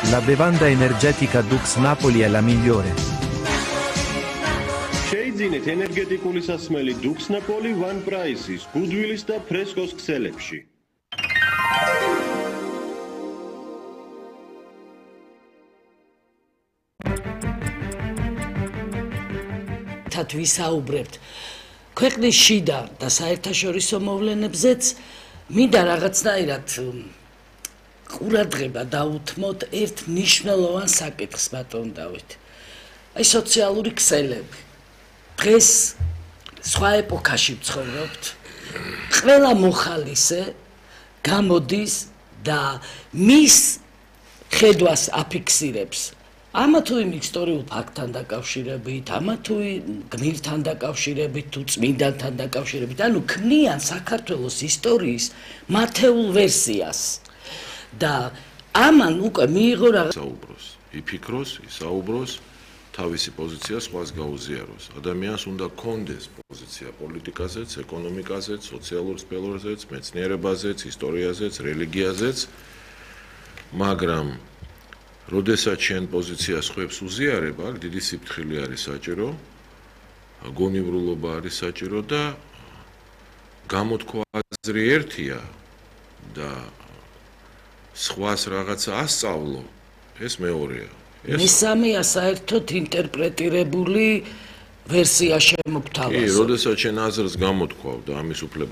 La bevanda energetica Dux Napoli è la migliore. შეიძინეთ ენერგეტიკული სასმელი Dux Napoli One Price-ის, გუდვილის და ფრესკოს ქსელებში. ვისაუბრებთ ქვეყნის შიდა და საერთაშორისო მოვლენებზეც მინდა რაღაცნაირად ყურადღება დაუთმოთ ერთ მნიშვნელოვან საკითხს ბატონ დავით. აი სოციალური ქსელები. დღეს სხვა ეპოქაში ვცხოვრობთ. ყველა მოხალისე გამოდის და მის ხედვას აფიქსირებს ამა თუ იმ ისტორიულ ფაქტთან დაკავშირებით, ამა თუ გმირთან დაკავშირებით, თუ წმინდანთან დაკავშირებით, ანუ ქმნიან საქართველოს ისტორიის მათეულ ვერსიას. და ამან უკვე მიიღო რაღაც საუბროს, იფიქროს, ისაუბროს, თავისი პოზიცია სხვას გაუზიაროს. ადამიანს უნდა კონდეს პოზიცია პოლიტიკაზეც, ეკონომიკაზეც, სოციალურ სფეროზეც, მეცნიერებაზეც, ისტორიაზეც, რელიგიაზეც, მაგრამ როდესაც შენ პოზიციას ხვებს უზიარებ, აქ დიდი სიფრთხილე არის საჭირო, გონივრულობა არის საჭირო და გამოთქვა აზრი ერთია და სხვას რაღაცა ასწავლო, ეს მეორეა. მესამეა საერთოდ ინტერპრეტირებული ვერსია შემოგთავაზო. კი, როდესაც შენ აზრს გამოთქვავ და ამის უფლება